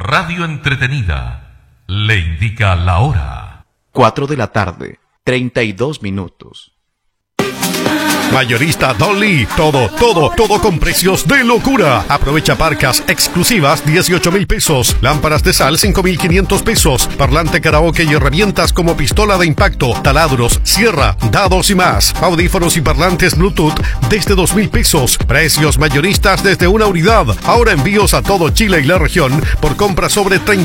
radio entretenida, le indica la hora. 4 de la tarde, 32 minutos. Mayorista Dolly, todo con precios de locura. Aprovecha parcas exclusivas 18,000 pesos, lámparas de sal 5,500 pesos, parlante karaoke y herramientas como pistola de impacto, taladros, sierra, dados y más. Audífonos y parlantes Bluetooth desde 2,000 pesos. Precios mayoristas desde una unidad. Ahora envíos a todo Chile y la región por compra sobre 30